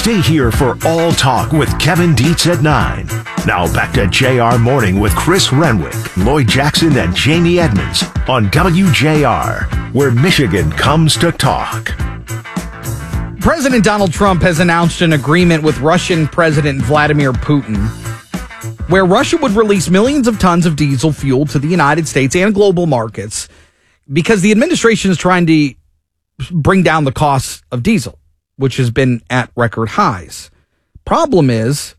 Stay here for All Talk with Kevin Dietz at 9. Now back to JR Morning with Chris Renwick, Lloyd Jackson, and Jamie Edmonds on WJR, where Michigan comes to talk. President Donald Trump has announced an agreement with Russian President Vladimir Putin, where Russia would release millions of tons of diesel fuel to the United States and global markets because the administration is trying to bring down the cost of diesel, which has been at record highs. Problem is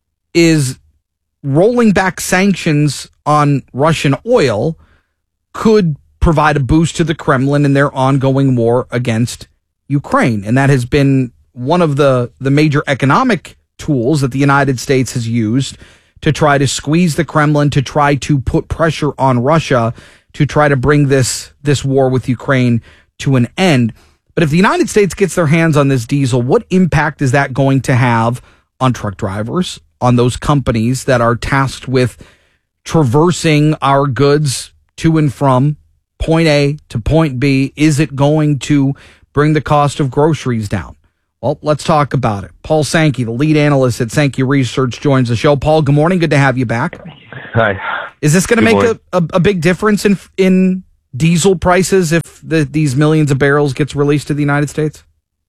rolling back sanctions on Russian oil could provide a boost to the Kremlin in their ongoing war against Ukraine. And that has been one of the major economic tools that the United States has used to try to squeeze the Kremlin, to try to put pressure on Russia, to try to bring this war with Ukraine to an end. But if the United States gets their hands on this diesel, what impact is that going to have on truck drivers, on those companies that are tasked with traversing our goods to and from point A to point B? Is it going to bring the cost of groceries down? Well, let's talk about it. Paul Sankey, the lead analyst at Sankey Research, joins the show. Paul, good morning. Good to have you back. Hi. Is this going to make a big difference in diesel prices if these millions of barrels gets released to the United States?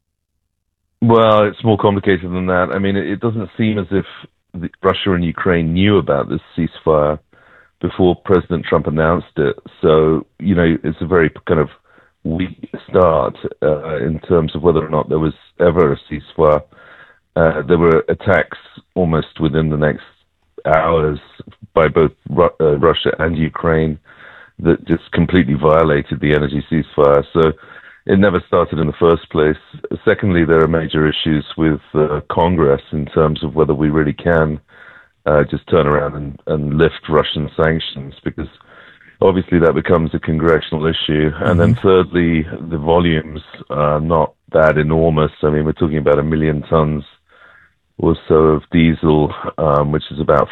Well, it's more complicated than that. I mean, it doesn't seem as if Russia and Ukraine knew about this ceasefire before President Trump announced it. So, it's a very kind of weak start in terms of whether or not there was ever a ceasefire. There were attacks almost within the next hours by both Russia and Ukraine that just completely violated the energy ceasefire. So it never started in the first place. Secondly, there are major issues with Congress in terms of whether we really can just turn around and lift Russian sanctions, because obviously that becomes a congressional issue. And then thirdly, the volumes are not that enormous. I mean, we're talking about 1 million tons or so of diesel, which is about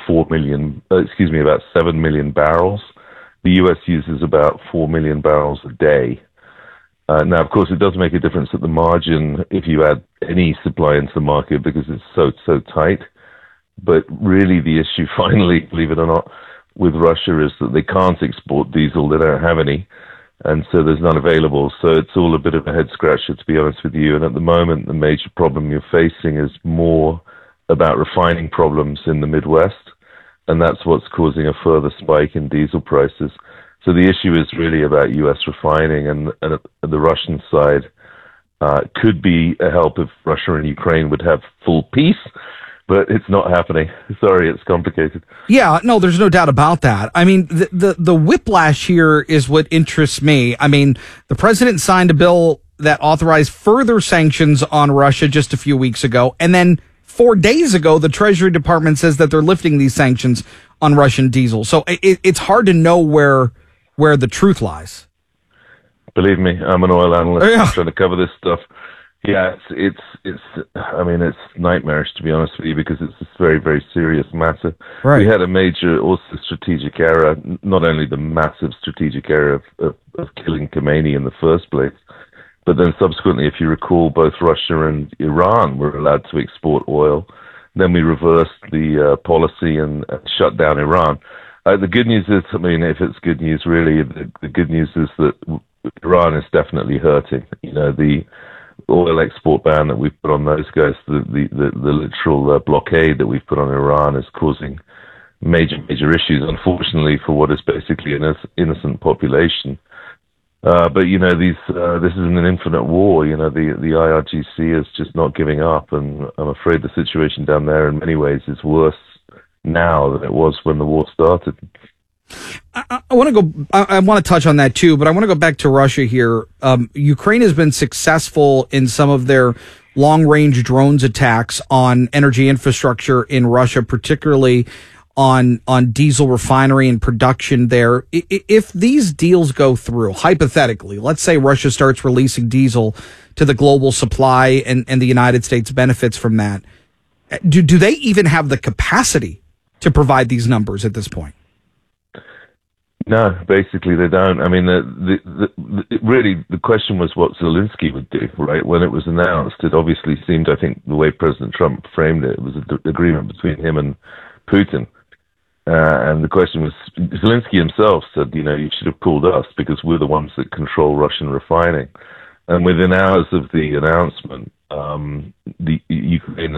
7 million barrels. The U.S. uses about 4 million barrels a day. Now, of course, it does make a difference at the margin if you add any supply into the market because it's so tight. But really the issue finally, believe it or not, with Russia is that they can't export diesel. They don't have any. And so there's none available. So it's all a bit of a head scratcher, to be honest with you. And at the moment, the major problem you're facing is more about refining problems in the Midwest. And that's what's causing a further spike in diesel prices. So the issue is really about U.S. refining, and at the Russian side could be a help if Russia and Ukraine would have full peace, but it's not happening. Sorry, it's complicated. Yeah, no, there's no doubt about that. I mean, the whiplash here is what interests me. I mean, the president signed a bill that authorized further sanctions on Russia just a few weeks ago, and then 4 days ago, the Treasury Department says that they're lifting these sanctions on Russian diesel. So it's hard to know where the truth lies. Believe me, I'm an oil analyst. I'm trying to cover this stuff. Yeah, it's nightmarish, to be honest with you, because it's a very, very serious matter. Right. We had a major also strategic error, not only the massive strategic error of killing Khomeini in the first place, but then subsequently, if you recall, both Russia and Iran were allowed to export oil. Then we reversed the policy and shut down Iran. The good news is, I mean, if it's good news, really, the good news is that Iran is definitely hurting. The oil export ban that we've put on those guys, the literal blockade that we've put on Iran is causing major issues, unfortunately, for what is basically an innocent population. But this isn't an infinite war. The IRGC is just not giving up, and I'm afraid the situation down there in many ways is worse now than it was when the war started. I want to touch on that too, but I want to go back to Russia here. Ukraine has been successful in some of their long-range drones attacks on energy infrastructure in Russia, particularly on diesel refinery and production there. If these deals go through, hypothetically, let's say Russia starts releasing diesel to the global supply and the United States benefits from that, do they even have the capacity to provide these numbers at this point? No, basically they don't. I mean, the question was what Zelensky would do, right? When it was announced, it obviously seemed, I think, the way President Trump framed it, it was an agreement between him and Putin. And the question was, Zelensky himself said, you should have called us because we're the ones that control Russian refining. And within hours of the announcement, the Ukraine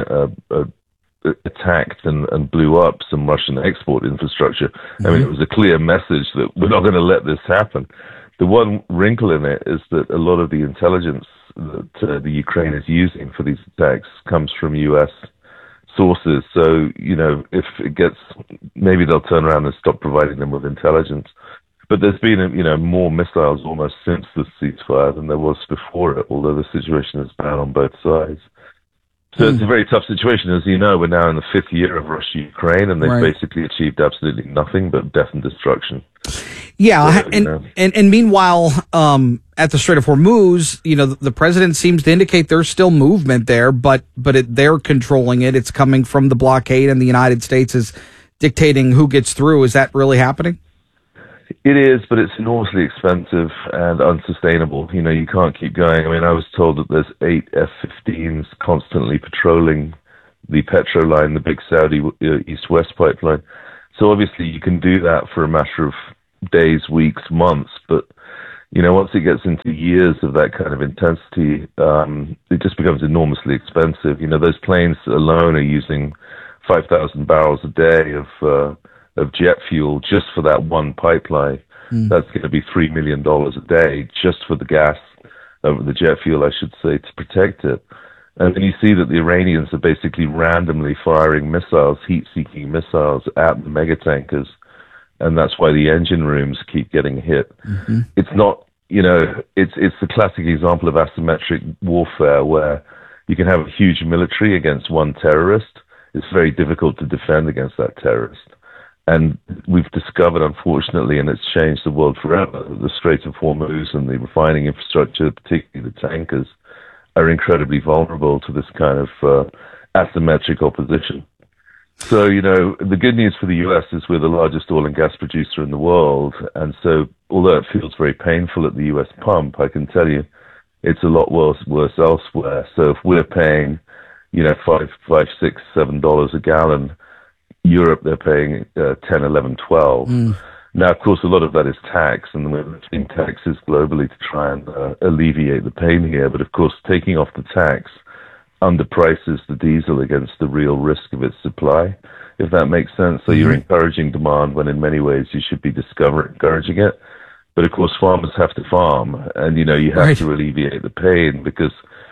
attacked and blew up some Russian export infrastructure. I mean, it was a clear message that we're not going to let this happen. The one wrinkle in it is that a lot of the intelligence that the Ukraine is using for these attacks comes from U.S. sources. So, if it gets, maybe they'll turn around and stop providing them with intelligence. But there's been, more missiles almost since the ceasefire than there was before it, although the situation is bad on both sides. So it's a very tough situation. As you know, we're now in the 5th year of Russia-Ukraine, and they've basically achieved absolutely nothing but death and destruction. Yeah, so, and meanwhile, at the Strait of Hormuz, the president seems to indicate there's still movement there, but they're controlling it. It's coming from the blockade, and the United States is dictating who gets through. Is that really happening? It is, but it's enormously expensive and unsustainable. You can't keep going. I mean, I was told that there's 8 F-15s constantly patrolling the Petro line, the big Saudi East-West pipeline. So obviously you can do that for a matter of days, weeks, months, but once it gets into years of that kind of intensity, it just becomes enormously expensive. Those planes alone are using 5,000 barrels a day of jet fuel just for that one pipeline. That's going to be $3 million a day just for the gas, the jet fuel, I should say, to protect it. And then you see that the Iranians are basically randomly firing missiles, heat-seeking missiles at the megatankers, and that's why the engine rooms keep getting hit. Mm-hmm. It's not, it's the classic example of asymmetric warfare where you can have a huge military against one terrorist. It's very difficult to defend against that terrorist. And we've discovered, unfortunately, and it's changed the world forever, that the Strait of Hormuz and the refining infrastructure, particularly the tankers, are incredibly vulnerable to this kind of asymmetric opposition. So, the good news for the U.S. is we're the largest oil and gas producer in the world. And so, although it feels very painful at the U.S. pump, I can tell you it's a lot worse elsewhere. So if we're paying, $5, $6, $7 a gallon, Europe, they're paying 10, 11, 12. Now, of course, a lot of that is tax, and we're lifting taxes globally to try and alleviate the pain here. But, of course, taking off the tax underprices the diesel against the real risk of its supply, if that makes sense. So you're encouraging demand when in many ways you should be encouraging it. But, of course, farmers have to farm, and, you have to alleviate the pain because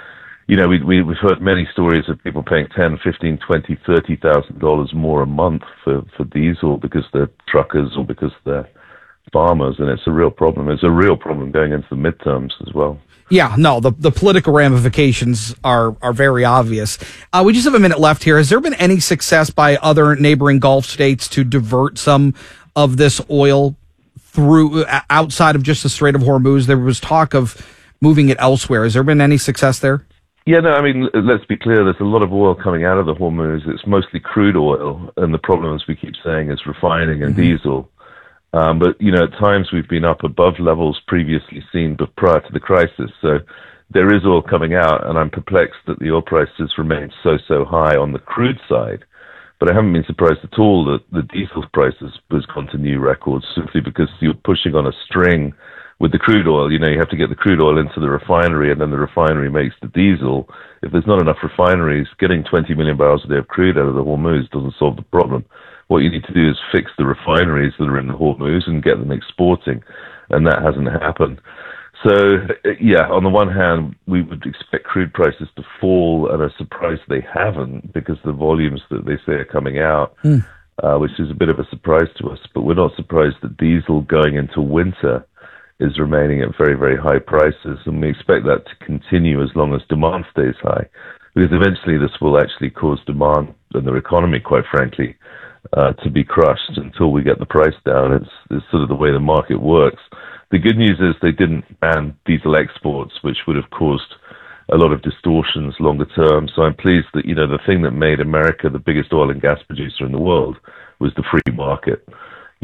we've heard many stories of people paying $10,000, $15,000, $20,000, $30,000 more a month for diesel because they're truckers or because they're farmers, and it's a real problem. It's a real problem going into the midterms as well. Yeah, no, the political ramifications are very obvious. We just have a minute left here. Has there been any success by other neighboring Gulf states to divert some of this oil through outside of just the Strait of Hormuz? There was talk of moving it elsewhere. Has there been any success there? Yeah, no, I mean, let's be clear. There's a lot of oil coming out of the Hormuz. It's mostly crude oil, and the problem, as we keep saying, is refining and diesel. But, at times we've been up above levels previously seen but prior to the crisis. So there is oil coming out, and I'm perplexed that the oil prices remain so high on the crude side. But I haven't been surprised at all that the diesel prices has gone to new records simply because you're pushing on a string with the crude oil. You have to get the crude oil into the refinery, and then the refinery makes the diesel. If there's not enough refineries, getting 20 million barrels a day of crude out of the Hormuz doesn't solve the problem. What you need to do is fix the refineries that are in the Hormuz and get them exporting, and that hasn't happened. So, yeah, on the one hand, we would expect crude prices to fall, and I'm surprised they haven't because the volumes that they say are coming out, which is a bit of a surprise to us. But we're not surprised that diesel going into winter is remaining at very, very high prices, and we expect that to continue as long as demand stays high, because eventually this will actually cause demand and the economy, quite frankly, to be crushed until we get the price down. It's sort of the way the market works. The good news is they didn't ban diesel exports, which would have caused a lot of distortions longer term. So I'm pleased that, the thing that made America the biggest oil and gas producer in the world was the free market.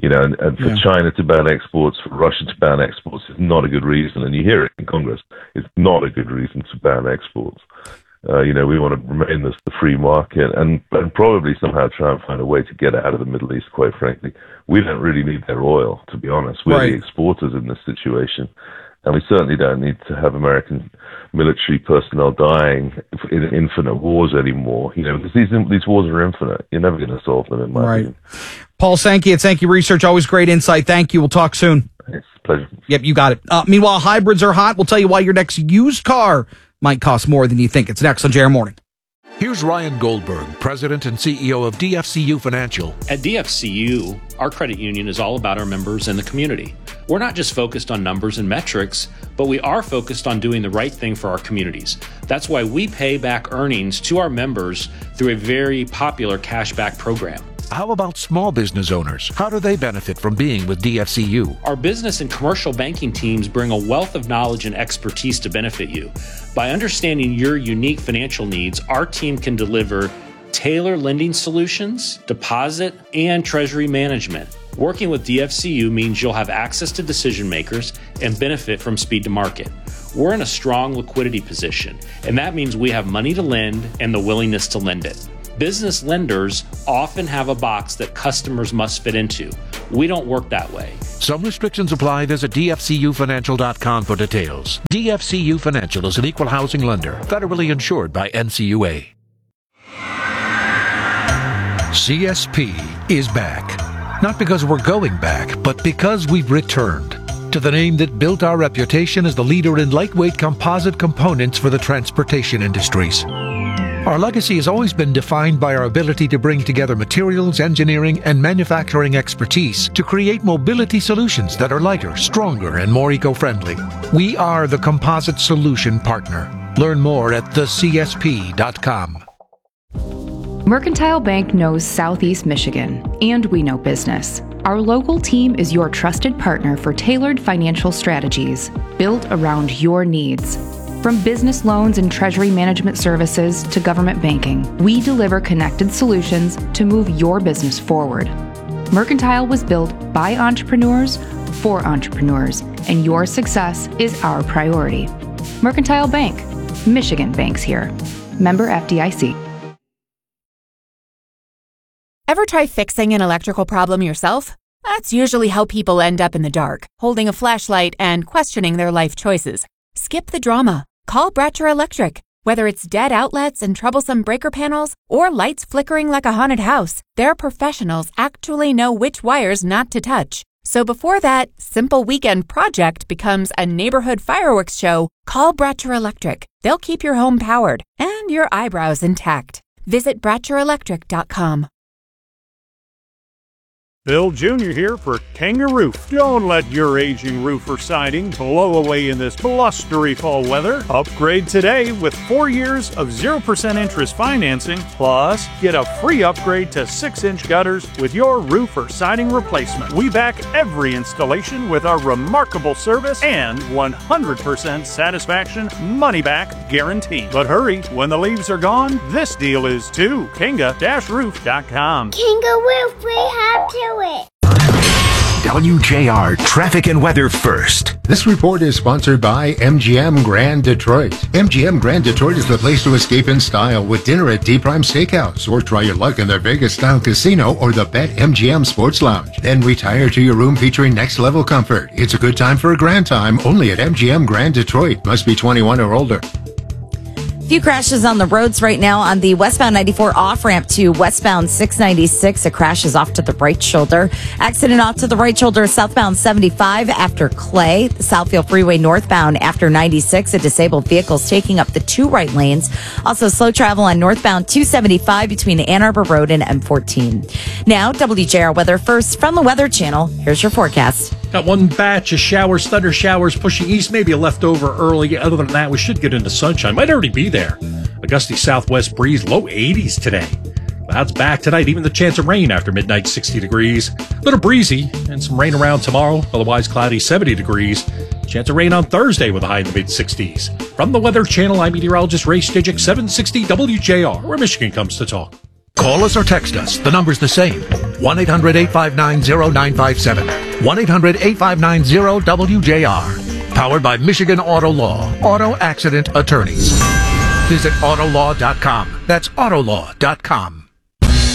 And for China to ban exports, for Russia to ban exports is not a good reason. And you hear it in Congress. It's not a good reason to ban exports. We want to remain the free market and probably somehow try and find a way to get out of the Middle East, quite frankly. We don't really need their oil, to be honest. We're the exporters in this situation. And we certainly don't need to have American military personnel dying in infinite wars anymore, because these wars are infinite. You're never going to solve them, in my opinion. Paul Sankey at Sankey Research, always great insight. Thank you. We'll talk soon. It's a pleasure. Yep, you got it. Meanwhile, hybrids are hot. We'll tell you why your next used car might cost more than you think. It's next on JR Morning. Here's Ryan Goldberg, President and CEO of DFCU Financial. At DFCU, our credit union is all about our members and the community. We're not just focused on numbers and metrics, but we are focused on doing the right thing for our communities. That's why we pay back earnings to our members through a very popular cashback program. How about small business owners? How do they benefit from being with DFCU? Our business and commercial banking teams bring a wealth of knowledge and expertise to benefit you. By understanding your unique financial needs, our team can deliver tailored lending solutions, deposit, and treasury management. Working with DFCU means you'll have access to decision makers and benefit from speed to market. We're in a strong liquidity position, and that means we have money to lend and the willingness to lend it. Business lenders often have a box that customers must fit into. We don't work that way. Some restrictions apply. Visit dfcufinancial.com for details. DFCU Financial is an equal housing lender, federally insured by NCUA. CSP is back. Not because we're going back, but because we've returned to the name that built our reputation as the leader in lightweight composite components for the transportation industries. Our legacy has always been defined by our ability to bring together materials, engineering, and manufacturing expertise to create mobility solutions that are lighter, stronger, and more eco-friendly. We are the composite solution partner. Learn more at thecsp.com. Mercantile Bank knows Southeast Michigan, and we know business. Our local team is your trusted partner for tailored financial strategies built around your needs. From business loans and treasury management services to government banking, we deliver connected solutions to move your business forward. Mercantile was built by entrepreneurs for entrepreneurs, and your success is our priority. Mercantile Bank, Michigan banks here. Member FDIC. Ever try fixing an electrical problem yourself? That's usually how people end up in the dark, holding a flashlight and questioning their life choices. Skip the drama. Call Bratcher Electric. Whether it's dead outlets and troublesome breaker panels or lights flickering like a haunted house, their professionals actually know which wires not to touch. So before that simple weekend project becomes a neighborhood fireworks show, call Bratcher Electric. They'll keep your home powered and your eyebrows intact. Visit BratcherElectric.com. Bill Jr. here for Kangaroo. Don't let your aging roof or siding blow away in this blustery fall weather. Upgrade today with 4 years of 0% interest financing. Plus, get a free upgrade to 6-inch gutters with your roof or siding replacement. We back every installation with our remarkable service and 100% satisfaction money-back guarantee. But hurry, when the leaves are gone, this deal is too. Kanga-roof.com. Kangaroo, we have to it. WJR Traffic and Weather First. This report is sponsored by MGM Grand Detroit. MGM Grand Detroit is the place to escape in style with dinner at D Prime Steakhouse, or try your luck in their Vegas-style casino or the Bet MGM Sports Lounge. Then retire to your room featuring next-level comfort. It's a good time for a grand time only at MGM Grand Detroit. Must be 21 or older. Few crashes on the roads right now on the westbound 94 off-ramp to westbound 696. A crash is off to the right shoulder. Accident off to the right shoulder southbound 75 after Clay. The Southfield Freeway northbound after 96. A disabled vehicle is taking up the 2 right lanes. Also slow travel on northbound 275 between Ann Arbor Road and M14. Now, WJR Weather First from the Weather Channel. Here's your forecast. Got one batch of showers, thunder showers pushing east, maybe a leftover early. Other than that, we should get into sunshine. Might already be there. A gusty southwest breeze, low 80s today. Clouds back tonight, even the chance of rain after midnight, 60 degrees. A little breezy and some rain around tomorrow, otherwise cloudy, 70 degrees. Chance of rain on Thursday with a high in the mid-60s. From the Weather Channel, I'm meteorologist Ray Stijik, 760 WJR, where Michigan comes to talk. Call us or text us. The number's the same. 1-800-859-0957. 1-800-859-0WJR. Powered by Michigan Auto Law. Auto Accident Attorneys. Visit Autolaw.com. That's Autolaw.com.